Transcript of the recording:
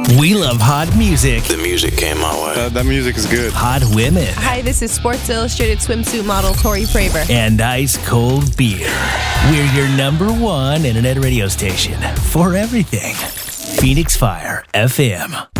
We love hot music. The music came my way. That music is good. Hot women. Hi, this is Sports Illustrated swimsuit model Tori Fraver. And ice cold beer. We're your number one internet radio station for everything. Phoenix Fire FM.